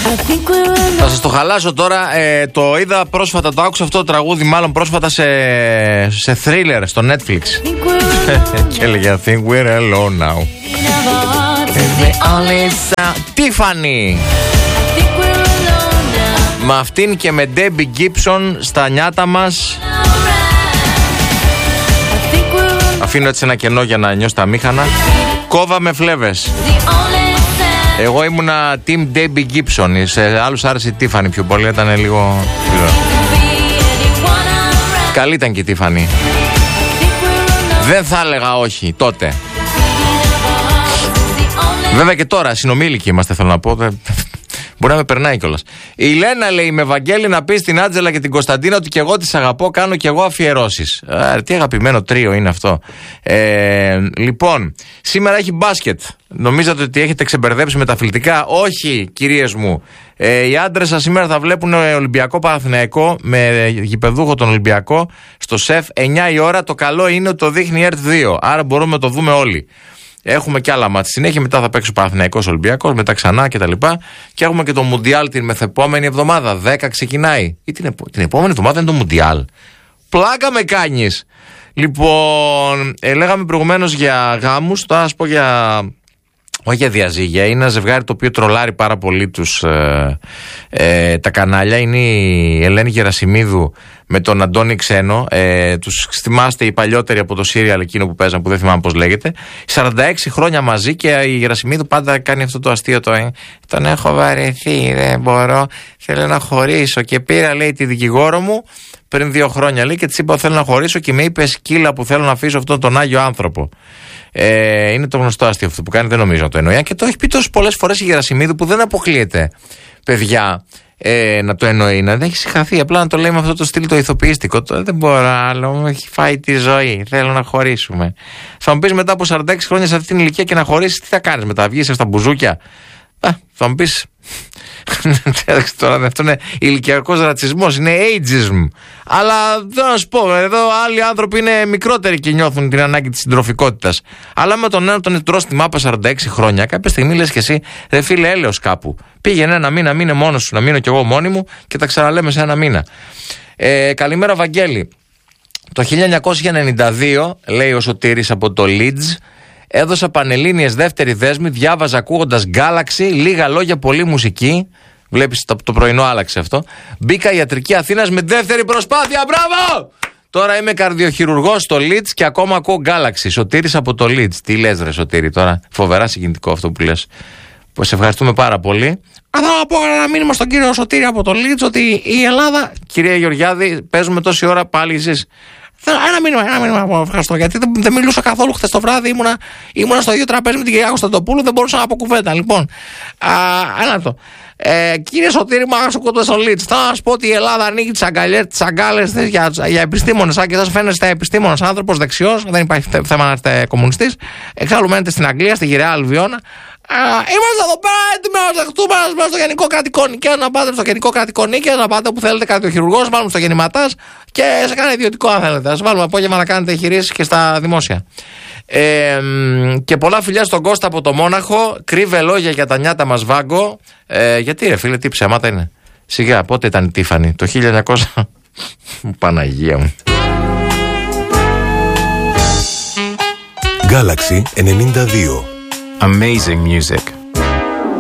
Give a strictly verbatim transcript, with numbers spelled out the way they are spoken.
Θα σας το χαλάσω τώρα. ε, Το είδα πρόσφατα, το άκουσα αυτό το τραγούδι μάλλον πρόσφατα σε, σε thriller στο Netflix. Και έλεγε I think we're alone now. Tiffany. Με αυτήν και με Debbie Gibson στα νιάτα μας. Αφήνω έτσι ένα κενό για να νιώσω τα μήχανα. Κόβαμε φλέβες. Εγώ ήμουνα team Debbie Gibson. Σε άλλους άρεσε η Tiffany πιο πολύ. Ήταν λίγο... Καλή ήταν και η Tiffany. Δεν θα έλεγα όχι τότε. Βέβαια και τώρα συνομήλικοι είμαστε, θέλω να πω. Μπορεί να με περνάει κιόλας. Η Λένα λέει με Βαγγέλη να πει στην Άντζελα και την Κωνσταντίνα ότι και εγώ τις αγαπώ, κάνω και εγώ αφιερώσεις. Α, τι αγαπημένο τρίο είναι αυτό. Ε, λοιπόν, σήμερα έχει μπάσκετ. Νομίζατε ότι έχετε ξεμπερδέψει με τα αθλητικά? Όχι, κυρίες μου. Ε, οι άντρες σας σήμερα θα βλέπουν Ολυμπιακό Παναθηναϊκό με γηπεδούχο τον Ολυμπιακό στο ΣΕΦ εννιά η ώρα. Το καλό είναι ότι το δείχνει η ΕΡΤ δύο. Άρα μπορούμε να το δούμε όλοι. Έχουμε και άλλα μάτια. Συνέχεια μετά θα παίξει ο Παναθηναϊκός Ολυμπιακός, μετά ξανά κτλ. Και, και έχουμε και το Μουντιάλ την μεθεπόμενη εβδομάδα. δέκα ξεκινάει. Ή την, επο... την επόμενη εβδομάδα είναι το Μουντιάλ. Πλάκα με κάνεις. Λοιπόν, ε, λέγαμε προηγουμένως για γάμους. Τώρα θα σας πω για. Όχι για διαζύγια. Είναι ένα ζευγάρι το οποίο τρολάρει πάρα πολύ τους, ε, ε, τα κανάλια. Είναι η Ελένη Γερασιμίδου με τον Αντώνη Ξένο. Ε, τους θυμάστε οι παλιότεροι από το σύριαλ εκείνο που παίζαν, που δεν θυμάμαι πώς λέγεται. σαράντα έξι χρόνια μαζί και η Γερασιμίδου πάντα κάνει αυτό το αστείο. Το, ε, τον έχω βαρεθεί, δεν μπορώ, θέλω να χωρίσω. Και πήρα, λέει, τη δικηγόρο μου πριν δύο χρόνια, λέει, και της είπα θέλω να χωρίσω και με είπε σκύλα που θέλω να αφήσω αυτόν τον Άγιο άνθρωπο. Ε, είναι το γνωστό αστείο αυτό που κάνει, δεν νομίζω να το εννοεί. Και το έχει πει τόσες πολλές φορές η Γερασιμίδου που δεν αποκλείεται, παιδιά, ε, να το εννοεί, να δεν έχει συγχαθεί. Απλά να το λέει με αυτό το στυλ το ηθοποιήστικο. Το, δεν μπορώ άλλο, μου έχει φάει τη ζωή. Θέλω να χωρίσουμε. Θα μου πει μετά από σαράντα έξι χρόνια σε αυτή την ηλικία και να χωρίσει, τι θα κάνει μετά, βγει στα μπουζούκια? Α, θα μου πει. Τώρα αυτό είναι ηλικιακός ρατσισμός, είναι ageism. Αλλά δεν να σου πω, εδώ άλλοι άνθρωποι είναι μικρότεροι και νιώθουν την ανάγκη της συντροφικότητας. Αλλά με τον ένα τον τρως τη μάπα σαράντα έξι χρόνια, κάποια στιγμή λες και εσύ, ρε φίλε, έλεος κάπου. Πήγαινε ένα μήνα, μείνε μόνος σου, να μείνω κι εγώ μόνη μου και τα ξαναλέμε σε ένα μήνα. Ε, καλημέρα, Βαγγέλη. Το χίλια εννιακόσια ενενήντα δύο, λέει ο Σωτήρης από το Leeds, έδωσα πανελλήνιες δεύτερη δέσμη, διάβαζα ακούγοντας Galaxy, λίγα λόγια, πολύ μουσική. Βλέπεις το, το πρωινό άλλαξε αυτό. Μπήκα ιατρική Αθήνας με δεύτερη προσπάθεια, μπράβο! Τώρα είμαι καρδιοχειρουργός στο Leeds και ακόμα ακούω Galaxy. Σωτήρης από το Leeds. Τι λες, ρε Σωτήρη, τώρα? Φοβερά συγκινητικό αυτό που λες. Σε ευχαριστούμε πάρα πολύ. Αν θέλω να πω ένα μήνυμα στον κύριο Σωτήρη από το Leeds ότι η Ελλάδα. Κυρία Γεωργιάδη, παίζουμε τόση ώρα πάλι εσείς. Ένα μήνυμα, ένα μήνυμα, ευχαριστώ. Γιατί δεν, δεν μιλούσα καθόλου χθες το βράδυ. Ήμουνα, ήμουνα στο ίδιο τραπέζι με την κυρία Κωνσταντοπούλου, δεν μπορούσα να πω κουβέντα. Λοιπόν, α, ένα το. Ε, κύριε Σωτήρη, μου άγασε ο κοντό στο Leeds. Θα σας πω ότι η Ελλάδα ανοίγει τις αγκάλες της για, για επιστήμονες. Αν και σας φαίνεστε επιστήμονας άνθρωπος δεξιός, δεν υπάρχει θέμα να είστε κομμουνιστής. Εξάλλου μένετε στην Αγγλία, στη γυραιά Αλβιώνα. Είμαστε εδώ πέρα έτοιμοι να δεχτούμε μέσα στο γενικό κρατικό νοικιό, να πάτε στο γενικό κρατικό νοικιό, να πάτε που θέλετε καρδιοχειρουργός, βάλουμε στο γεννηματάς και σε κάνα ιδιωτικό αν θέλετε. Ας βάλουμε απόγευμα να κάνετε εγχειρήσεις και στα δημόσια. Ε, και πολλά φιλιά στον Κώστα από το Μόναχο. Κρύβε λόγια για τα νιάτα μας, Βάγκο. Ε, γιατί ρε φίλε, τι ψέματα είναι? Σιγά, πότε ήταν η Τίφανη? Το χίλια εννιακόσια. Παναγία μου. Galaxy ενενήντα δύο. Amazing music.